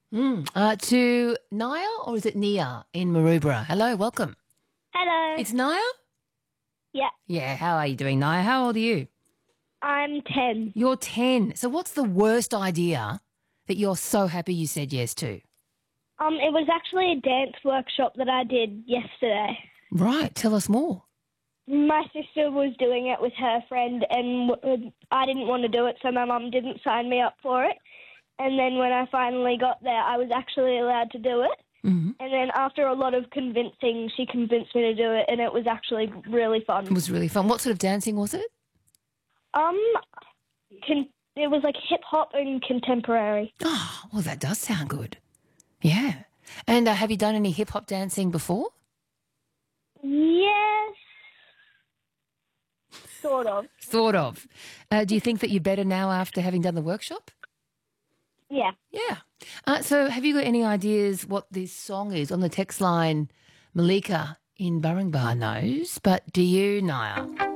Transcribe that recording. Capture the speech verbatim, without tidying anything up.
Mm. Uh, to Naya, or is it Nia in Maroubra? Hello, welcome. Hello. It's Naya? Yeah, Yeah, how are you doing, Naya? How old are you? I'm ten. You're ten. So what's the worst idea that you're so happy you said yes to? Um, it was actually a dance workshop that I did yesterday. Right, tell us more. My sister was doing it with her friend, and w- I didn't want to do it, so my mum didn't sign me up for it. And then when I finally got there, I was actually allowed to do it. Mm-hmm. And then after a lot of convincing, she convinced me to do it, and it was actually really It fun. was really fun. What sort of dancing was it? Um, con- it was like hip hop and contemporary. Oh, well, that does sound good. Yeah. And uh, have you done any hip-hop dancing before? Yes, sort of. Sort of. Uh, do you think that you're better now after having done the workshop? Yeah. Yeah. Uh, so have you got any ideas what this song is? On the text line, Malika in Burringbar knows, but do you, Naya?